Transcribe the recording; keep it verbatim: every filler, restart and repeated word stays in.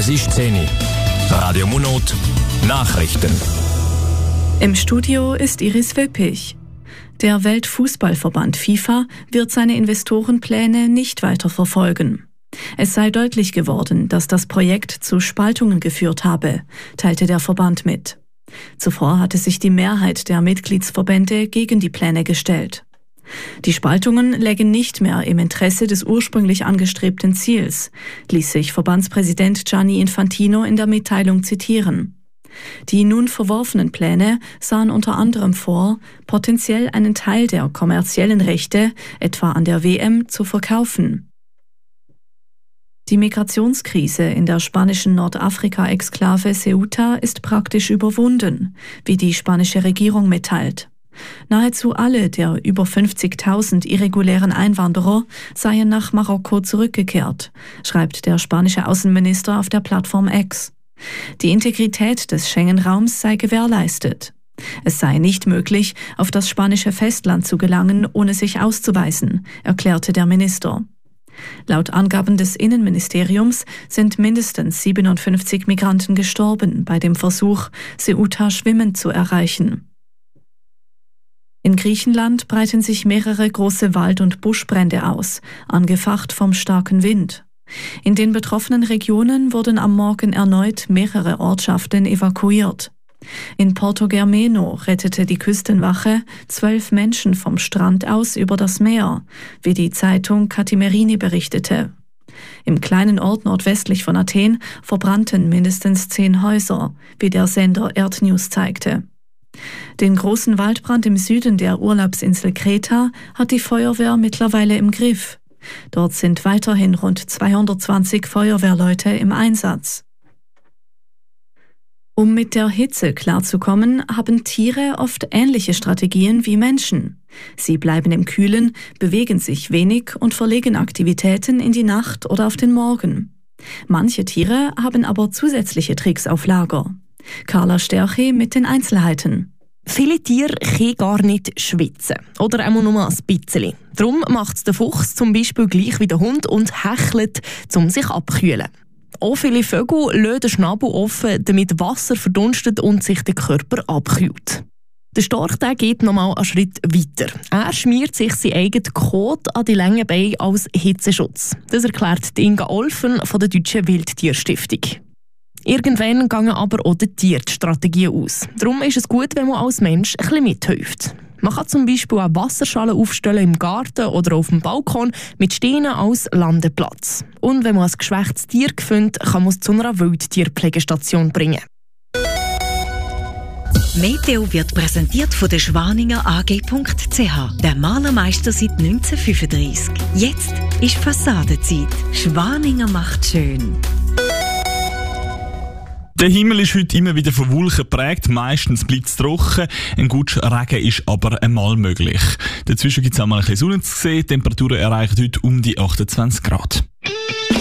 Es ist zehn Uhr. Radio Munot, Nachrichten. Im Studio ist Iris Wöppich. Der Weltfußballverband FIFA wird seine Investorenpläne nicht weiter verfolgen. Es sei deutlich geworden, dass das Projekt zu Spaltungen geführt habe, teilte der Verband mit. Zuvor hatte sich die Mehrheit der Mitgliedsverbände gegen die Pläne gestellt. Die Spaltungen lägen nicht mehr im Interesse des ursprünglich angestrebten Ziels, ließ sich Verbandspräsident Gianni Infantino in der Mitteilung zitieren. Die nun verworfenen Pläne sahen unter anderem vor, potenziell einen Teil der kommerziellen Rechte, etwa an der W M, zu verkaufen. Die Migrationskrise in der spanischen Nordafrika-Exklave Ceuta ist praktisch überwunden, wie die spanische Regierung mitteilt. Nahezu alle der über fünfzigtausend irregulären Einwanderer seien nach Marokko zurückgekehrt, schreibt der spanische Außenminister auf der Plattform X. Die Integrität des Schengen-Raums sei gewährleistet. Es sei nicht möglich, auf das spanische Festland zu gelangen, ohne sich auszuweisen, erklärte der Minister. Laut Angaben des Innenministeriums sind mindestens siebenundfünfzig Migranten gestorben bei dem Versuch, Ceuta schwimmend zu erreichen. In Griechenland breiten sich mehrere große Wald- und Buschbrände aus, angefacht vom starken Wind. In den betroffenen Regionen wurden am Morgen erneut mehrere Ortschaften evakuiert. In Porto-Germeno rettete die Küstenwache zwölf Menschen vom Strand aus über das Meer, wie die Zeitung Kathimerini berichtete. Im kleinen Ort nordwestlich von Athen verbrannten mindestens zehn Häuser, wie der Sender Erdnews zeigte. Den großen Waldbrand im Süden der Urlaubsinsel Kreta hat die Feuerwehr mittlerweile im Griff. Dort sind weiterhin rund zweihundertzwanzig Feuerwehrleute im Einsatz. Um mit der Hitze klarzukommen, haben Tiere oft ähnliche Strategien wie Menschen. Sie bleiben im Kühlen, bewegen sich wenig und verlegen Aktivitäten in die Nacht oder auf den Morgen. Manche Tiere haben aber zusätzliche Tricks auf Lager. Carla Sterchi mit den Einzelheiten. Viele Tiere können gar nicht schwitzen. Oder einmal nur ein bisschen. Darum macht es der Fuchs zum Beispiel gleich wie der Hund und hechelt, um sich abzukühlen. Auch viele Vögel lassen den Schnabel offen, damit Wasser verdunstet und sich der Körper abkühlt. Der Storch der geht nochmal einen Schritt weiter. Er schmiert sich seinen eigenen Kot an die langen Beine als Hitzeschutz. Das erklärt Inga Olfen von der Deutschen Wildtierstiftung. Irgendwann gehen aber auch den Tieren die Strategien aus. Darum ist es gut, wenn man als Mensch ein bisschen mithilft. Man kann zum Beispiel eine Wasserschale aufstellen im Garten oder auf dem Balkon mit Steinen als Landeplatz. Und wenn man ein geschwächtes Tier findet, kann man es zu einer Wildtierpflegestation bringen. Meteo wird präsentiert von der Schwaninger A G punkt C H, der Malermeister seit neunzehnhundertfünfunddreissig. Jetzt ist Fassadenzeit. Schwaninger macht schön. Der Himmel ist heute immer wieder von Wolken geprägt, meistens bleibt es trocken, ein guter Regen ist aber einmal möglich. Dazwischen gibt es auch mal ein bisschen Sonne zu sehen, die Temperaturen erreichen heute um die achtundzwanzig Grad.